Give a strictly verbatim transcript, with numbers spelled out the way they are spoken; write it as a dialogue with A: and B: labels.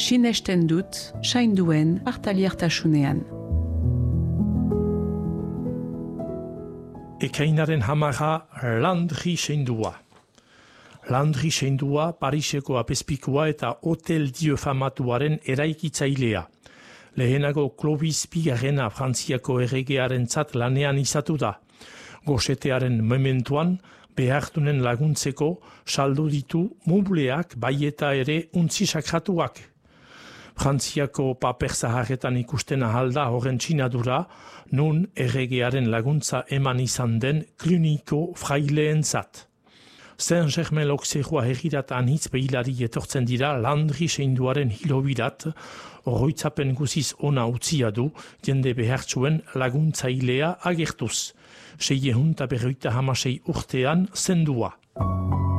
A: sinesten dut, sainduen partaliartasunean.
B: Ekainaren hamara Landry seindua. Landry seindua Pariseko apezpikua eta Hotel Dieu famatuaren eraikitzailea. Lehenago Clovis bigarrena Frantziako erregearentzat lanean izatu da. Gosetearen mementuan behartunen laguntzeko saldu ditu mubleak bai eta ere untzi sakratuak. Frantziako paper zaharretan ikusten ahalda horren txinadura, nun erregearen laguntza eman izan den Cluniko fraileentzat. Saint-Germain-l'Auxerrois herrirat anitz behilari etortzen dira Landry seinduaren hilobirat, oroitzapen guziz ona utzia du, jende behartzuen laguntzailea agertuz. Sei ehun eta berroita hamasei urtean zendua.